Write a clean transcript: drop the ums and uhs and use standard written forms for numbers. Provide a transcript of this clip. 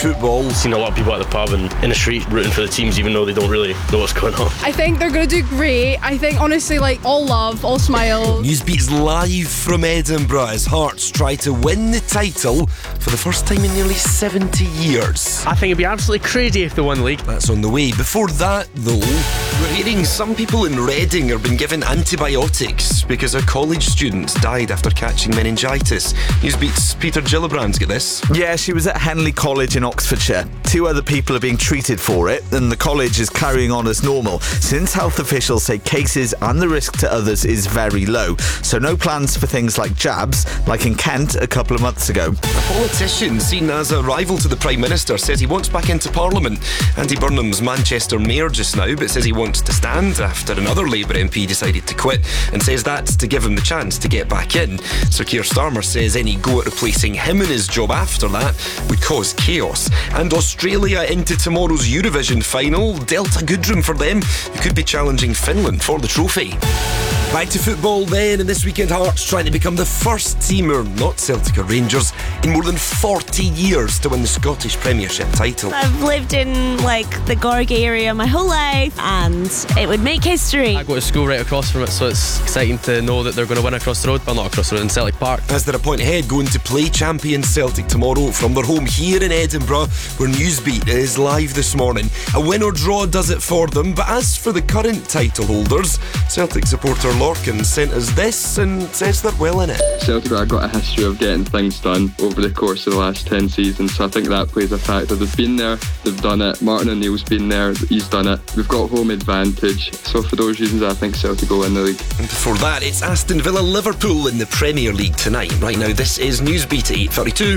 football. Seen a lot of people at the pub and in the street rooting for the teams even though they don't really know what's going on. I think they're going to do great. I think honestly, like, all love, all smiles. Newsbeat's live from Edinburgh as Hearts try to win the title for the first time in nearly 70 years. I think it'd be absolutely crazy if they won the league. That's on the way. Before that, though, we're hearing some people in Reading have been given antibiotics because a college student died after catching meningitis. Newsbeat's Peter Gillibrand's got this. Yeah, she was at Henley College in Oxfordshire. 2 other people are being treated for it, and the college is carrying on as normal, since health officials say cases and the risk to others is very low. So no plans for things like jabs, like in Kent a couple of months ago. A politician seen as a rival to the Prime Minister says he wants back into Parliament. Andy Burnham's Manchester mayor just now, but says he wants to stand after another Labour MP decided to quit, and says that's to give him the chance to get back in. Sir Keir Starmer says any go at replacing him in his job after that would cause chaos. And Australia into tomorrow's Eurovision final. Delta Goodrem for them, who could be challenging Finland for the trophy. Back to football then, and this weekend Hearts trying to become the first team, or not Celtic or Rangers, in more than 40 years to win the Scottish Premiership title. I've lived in the Gorgie area my whole life, and it would make history. I go to school right across from it, so it's exciting to know that they're going to win across the road. Well, not across the road, in Celtic Park. As they're a point ahead, going to play champion Celtic tomorrow from their home here in Edinburgh, where Newsbeat is live this morning. A win or draw does it for them, but as for the current title holders, Celtic supporter Lorcan sent us this and says they're well in it. Celtic have got a history of getting things done over the course of the last 10 seasons, so I think that plays a factor. They've been there, they've done it. Martin O'Neill's been there, he's done it. We've got home advantage, so for those reasons I think Celtic will win the league. And before that, it's Aston Villa Liverpool in the Premier League tonight. Right now, this is Newsbeat at 8:32.